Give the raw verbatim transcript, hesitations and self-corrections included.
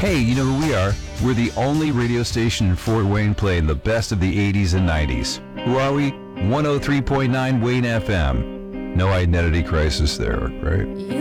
Hey, you know who we are? We're the only radio station in Fort Wayne playing the best of the eighties and nineties. Who are we? one oh three point nine Wayne F M. No identity crisis there, right? You